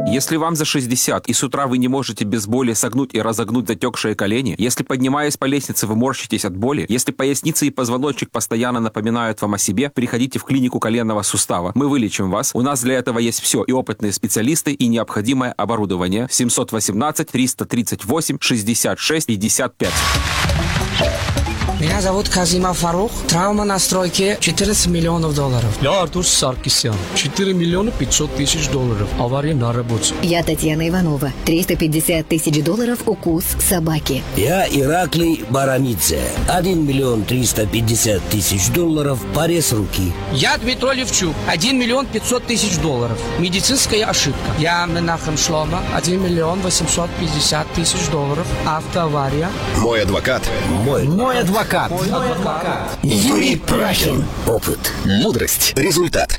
Если вам за 60 и с утра вы не можете без боли согнуть и разогнуть затекшие колени, если, поднимаясь по лестнице, вы морщитесь от боли, если поясница и позвоночник постоянно напоминают вам о себе, приходите в клинику коленного сустава. Мы вылечим вас. У нас для этого есть все, и опытные специалисты, и необходимое оборудование. 718-338-66-55. Меня зовут Казима Фарух. Травма на стройке 14 миллионов долларов. Я Артур Саркисян. 4 миллиона 500 тысяч долларов. Авария на работе. Я Татьяна Иванова. 350 тысяч долларов укус собаки. Я Ираклий Барамидзе. 1 миллион 350 тысяч долларов порез руки. Я Дмитрий Левчук. 1 миллион 500 тысяч долларов. Медицинская ошибка. Я Менахем Шлома. 1 миллион 850 тысяч долларов. Автоавария. Мой адвокат. Мой адвокат. Юрий Прахин. Опыт. Мудрость. Результат.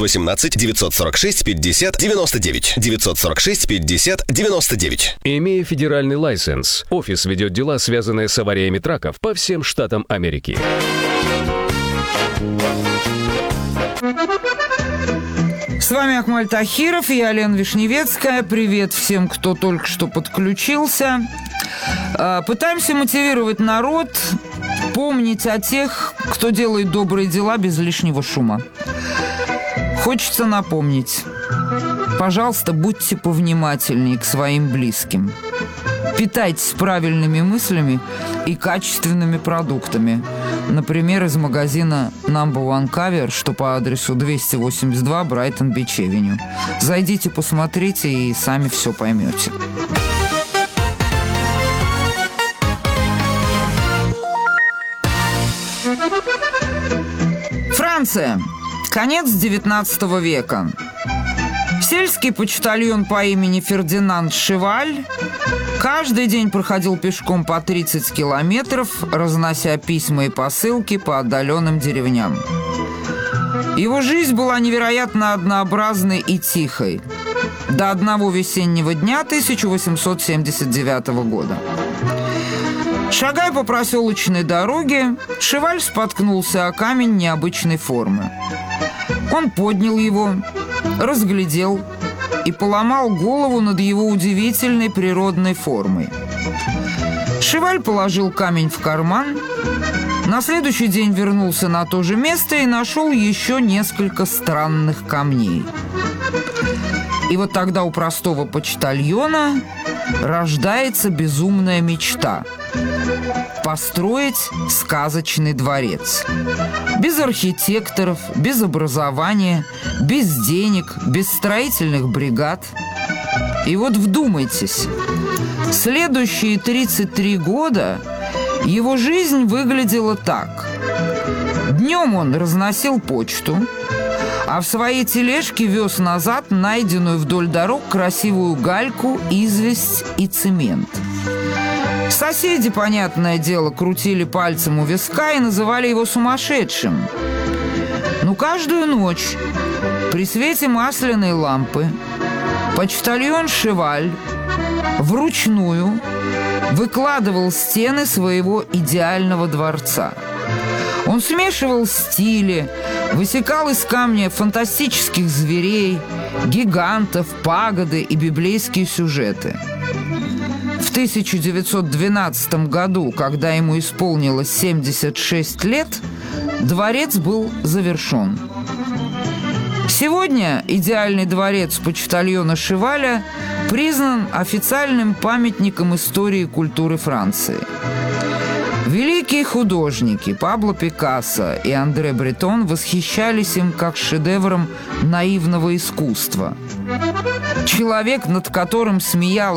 718-946-50-99. 946-50-99. Имея федеральный лайсенс, офис ведет дела, связанные с авариями траков по всем штатам Америки. С вами Акмаль Тахиров, я Лена Вишневецкая. Привет всем, кто только что подключился. Пытаемся мотивировать народ помнить о тех, кто делает добрые дела без лишнего шума. Хочется напомнить. Пожалуйста, будьте повнимательнее к своим близким. Питайтесь правильными мыслями и качественными продуктами. Например, из магазина Number One Cover, что по адресу 282 Брайтон-Бич-Эвеню. Зайдите, посмотрите и сами все поймете. Франция. Конец XIX века. Сельский почтальон по имени Фердинанд Шеваль каждый день проходил пешком по 30 километров, разнося письма и посылки по отдаленным деревням. Его жизнь была невероятно однообразной и тихой. До одного весеннего дня 1879 года. Шагая по проселочной дороге, Шеваль споткнулся о камень необычной формы. Он поднял его, разглядел и поломал голову над его удивительной природной формой. Шеваль положил камень в карман, на следующий день вернулся на то же место и нашел еще несколько странных камней. И вот тогда у простого почтальона рождается безумная мечта – построить сказочный дворец. Без архитекторов, без образования, без денег, без строительных бригад. И вот вдумайтесь, следующие 33 года его жизнь выглядела так. Днем он разносил почту, а в своей тележке вез назад найденную вдоль дорог красивую гальку, известь и цемент. Соседи, понятное дело, крутили пальцем у виска и называли его сумасшедшим. Но каждую ночь при свете масляной лампы почтальон Шеваль вручную выкладывал стены своего идеального дворца. Он смешивал стили, высекал из камня фантастических зверей, гигантов, пагоды и библейские сюжеты. В 1912 году, когда ему исполнилось 76 лет, дворец был завершен. Сегодня идеальный дворец почтальона Шеваля признан официальным памятником истории и культуры Франции. Великие художники Пабло Пикассо и Андре Бретон восхищались им как шедевром наивного искусства. Человек, над которым смеялась